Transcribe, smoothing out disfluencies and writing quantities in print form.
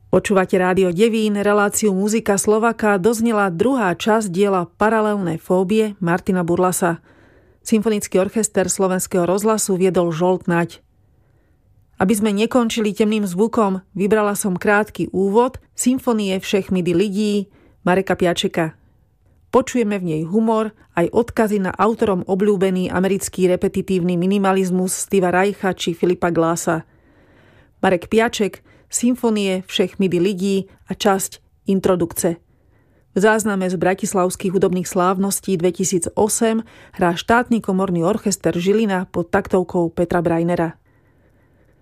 Počúvate Rádio Devín, reláciu Muzika Slováka. Doznela druhá časť diela Paralelné fóbie Martina Burlasa. Symfonický orchester Slovenského rozhlasu viedol Žolt Naď. Aby sme nekončili temným zvukom, vybrala som krátky úvod Symfonie všech midi lidí Mareka Piačeka. Počujeme v nej humor, aj odkazy na autorom obľúbený americký repetitívny minimalizmus Steva Reicha či Filipa Glassa. Marek Piaček, Symfonie všech midi lidí a časť Introdukce. V zázname z bratislavských hudobných slávností 2008 hrá štátny komorný orchester Žilina pod taktovkou Petra Brajnera.